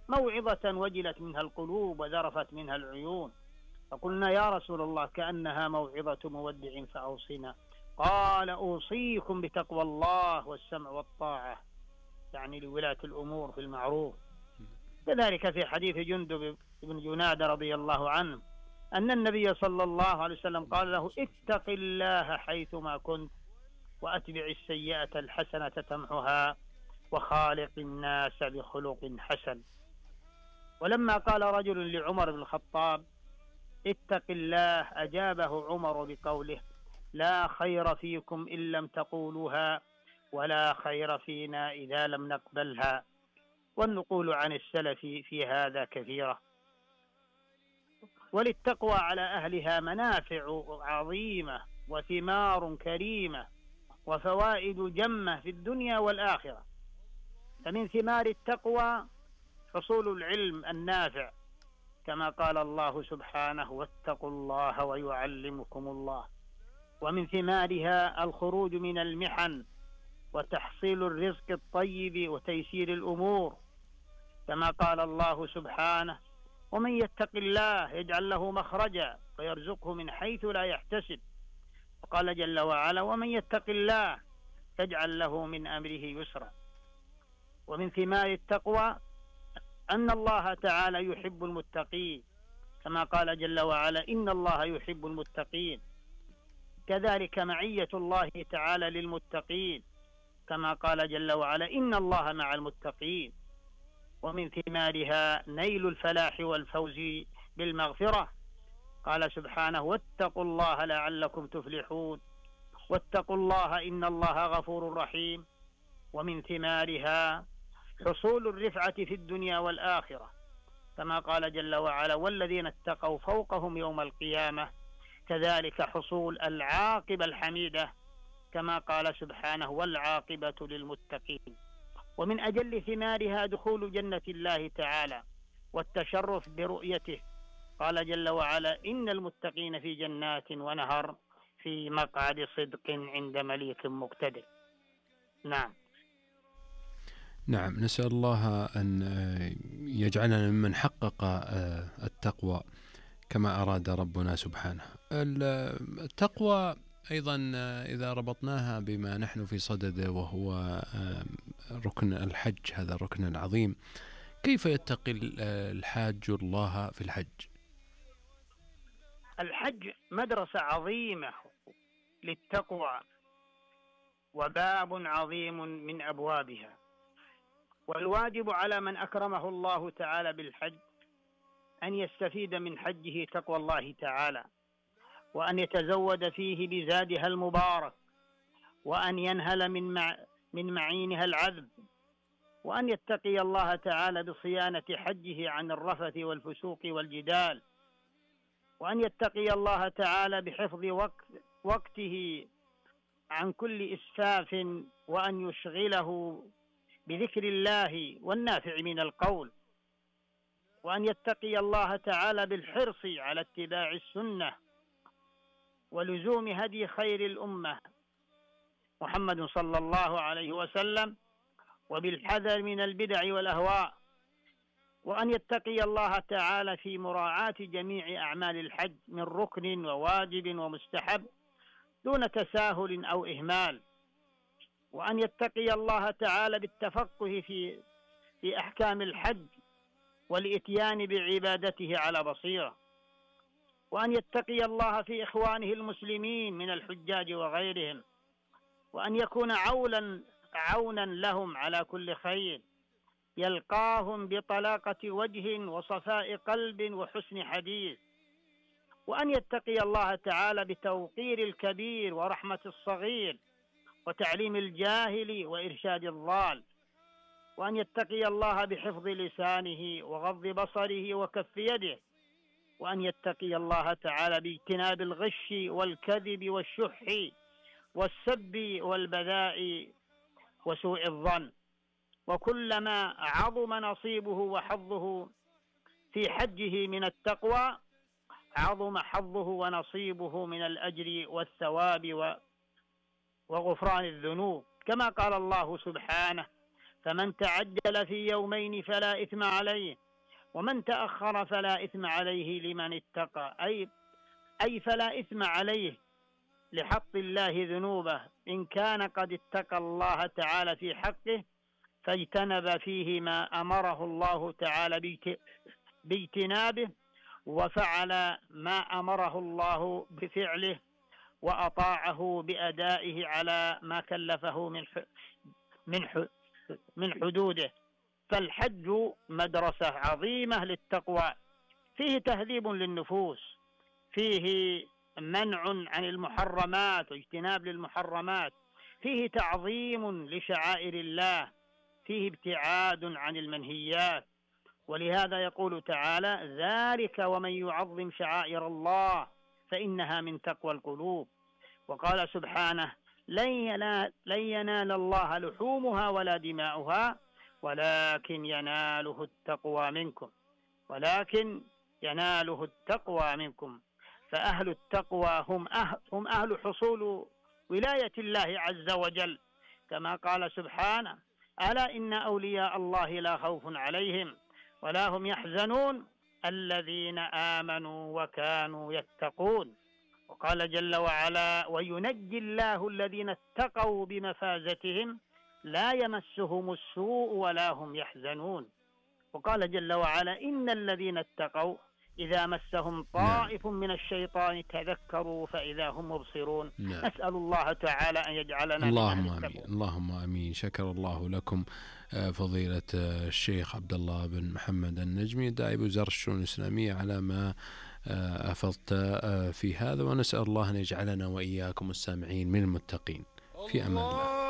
موعظة وجلت منها القلوب وذرفت منها العيون. فقلنا يا رسول الله كأنها موعظة مودع فأوصنا. قال أوصيكم بتقوى الله والسمع والطاعة، يعني لولاة الأمور في المعروف. كذلك في حديث جندب بن جنادة رضي الله عنه أن النبي صلى الله عليه وسلم قال له اتق الله حيثما كنت وأتبع السيئة الحسنة تمحها وخالق الناس بخلق حسن. ولما قال رجل لعمر بن الخطاب اتق الله أجابه عمر بقوله لا خير فيكم إن لم تقولوها ولا خير فينا إذا لم نقبلها. والنقول عن السلف في هذا كثيرة. وللتقوى على أهلها منافع عظيمة وثمار كريمة وفوائد جمة في الدنيا والآخرة. فمن ثمار التقوى حصول العلم النافع، كما قال الله سبحانه واتقوا الله ويعلمكم الله. ومن ثمارها الخروج من المحن وتحصيل الرزق الطيب وتيسير الأمور، كما قال الله سبحانه ومن يتق الله يجعل له مخرجا ويرزقه من حيث لا يحتسب. وقال جل وعلا ومن يتق الله يجعل له من أمره يسرا. ومن ثمار التقوى أن الله تعالى يحب المتقين، كما قال جل وعلا إن الله يحب المتقين. كذلك معية الله تعالى للمتقين، كما قال جل وعلا إن الله مع المتقين. ومن ثمارها نيل الفلاح والفوز بالمغفرة، قال سبحانه واتقوا الله لعلكم تفلحون واتقوا الله إن الله غفور رحيم. ومن ثمارها حصول الرفعة في الدنيا والآخرة، كما قال جل وعلا والذين اتقوا فوقهم يوم القيامة. كذلك حصول العاقبة الحميدة، كما قال سبحانه والعاقبة للمتقين. ومن أجل ثمارها دخول جنة الله تعالى والتشرف برؤيته، قال جل وعلا إن المتقين في جنات ونهر في مقعد صدق عند مليك مقتدر. نعم. نعم، نسأل الله أن يجعلنا ممن حقق التقوى كما أراد ربنا سبحانه. التقوى أيضا إذا ربطناها بما نحن في صدده وهو ركن الحج، هذا الركن العظيم، كيف يتقي الحاج الله في الحج؟ الحج مدرسة عظيمة للتقوى وباب عظيم من أبوابها. والواجب على من أكرمه الله تعالى بالحج أن يستفيد من حجه تقوى الله تعالى، وأن يتزود فيه بزادها المبارك، وأن ينهل من معينها العذب، وأن يتقي الله تعالى بصيانة حجه عن الرفث والفسوق والجدال، وأن يتقي الله تعالى بحفظ وقته عن كل إسفاف، وأن يشغله بذكر الله والنافع من القول، وأن يتقي الله تعالى بالحرص على اتباع السنة ولزوم هدي خير الأمة محمد صلى الله عليه وسلم، وبالحذر من البدع والأهواء، وأن يتقي الله تعالى في مراعاة جميع أعمال الحج من ركن وواجب ومستحب دون تساهل أو إهمال، وأن يتقي الله تعالى بالتفقه في أحكام الحج والإتيان بعبادته على بصيرة، وأن يتقي الله في إخوانه المسلمين من الحجاج وغيرهم، وأن يكون عونا لهم على كل خير، يلقاهم بطلاقة وجه وصفاء قلب وحسن حديث، وأن يتقي الله تعالى بتوقير الكبير ورحمة الصغير وتعليم الجاهل وإرشاد الضال، وأن يتقي الله بحفظ لسانه وغض بصره وكف يده، وأن يتقي الله تعالى باجتناب الغش والكذب والشح والسب والبذاء وسوء الظن. وكلما عظم نصيبه وحظه في حجه من التقوى عظم حظه ونصيبه من الأجر والثواب وغفران الذنوب، كما قال الله سبحانه فمن تعجل في يومين فلا إثم عليه، ومن تأخر فلا إثم عليه لمن اتقى، أي فلا إثم عليه لحط الله ذنوبه إن كان قد اتقى الله تعالى في حقه فاجتنب فيه ما أمره الله تعالى باجتنابه، وفعل ما أمره الله بفعله، وأطاعه بأدائه على ما كلفه من حدوده. فالحج مدرسة عظيمة للتقوى، فيه تهذيب للنفوس، فيه منع عن المحرمات واجتناب للمحرمات، فيه تعظيم لشعائر الله، فيه ابتعاد عن المنهيات. ولهذا يقول تعالى: ذلك ومن يعظم شعائر الله فإنها من تقوى القلوب. وقال سبحانه: لن ينال الله لحومها ولا دماؤها ولكن يناله التقوى منكم، ولكن يناله التقوى منكم. فأهل التقوى هم أهل حصول ولاية الله عز وجل، كما قال سبحانه: ألا إن أولياء الله لا خوف عليهم ولا هم يحزنون الذين آمنوا وكانوا يتقون. وقال جل وعلا: وينجي الله الذين اتقوا بمفازتهم لا يمسهم السوء ولا هم يحزنون. وقال جل وعلا: إن الذين اتقوا إذا مسهم طائف من الشيطان تذكروا فإذا هم مبصرون. نسأل الله تعالى أن يجعلنا اللهم آمين. اللهم آمين. شكر الله لكم فضيلة الشيخ عبد الله بن محمد النجمي داعي وزارة الشؤون الإسلامية على ما أفضت في هذا، ونسأل الله أن يجعلنا وإياكم السامعين من المتقين. في أمان الله.